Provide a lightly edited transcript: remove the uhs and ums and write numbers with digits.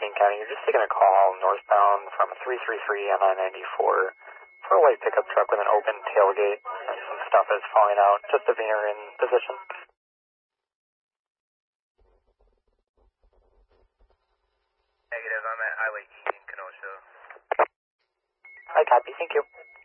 King County. You're just taking a call northbound from 333 on I-94 for a white pickup truck with an open tailgate and some stuff is falling out. Just a veer in position. Negative, I'm at Highway E in Kenosha. I copy, thank you.